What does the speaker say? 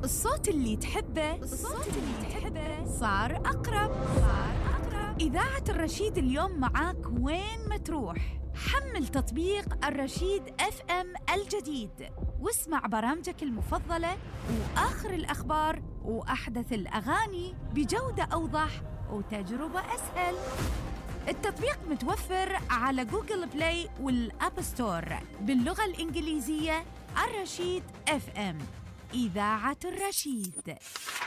الصوت اللي تحبه صار أقرب. إذاعة الرشيد اليوم معاك وين ما تروح. حمل تطبيق الرشيد FM الجديد واسمع برامجك المفضلة وآخر الأخبار وأحدث الأغاني بجودة أوضح وتجربة أسهل. التطبيق متوفر على جوجل بلاي والأب ستور باللغة الإنجليزية. الرشيد FM، إذاعة الرشيد.